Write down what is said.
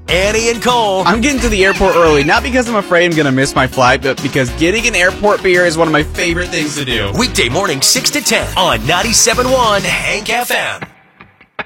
Annie and Cole. I'm getting to the airport early, not because I'm afraid I'm going to miss my flight, but because getting an airport beer is one of my favorite things to do. Weekday morning 6 to 10 on 97.1 Hank FM.